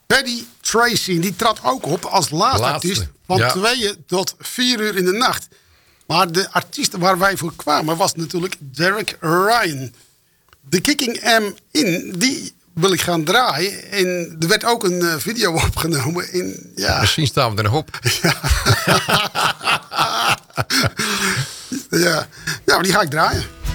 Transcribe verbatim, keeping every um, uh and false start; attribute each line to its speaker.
Speaker 1: Paddy Tracy, die trad ook op als laatste,
Speaker 2: Laatste.
Speaker 1: artiest. Van
Speaker 2: Ja.
Speaker 1: tweeën tot vier uur in de nacht. Maar de artiest waar wij voor kwamen was natuurlijk Derek Ryan. De Kicking M In, die wil ik gaan draaien. En er werd ook een uh, video opgenomen. In, ja.
Speaker 2: Misschien staan we er nog op.
Speaker 1: ja. ja, maar die ga ik draaien.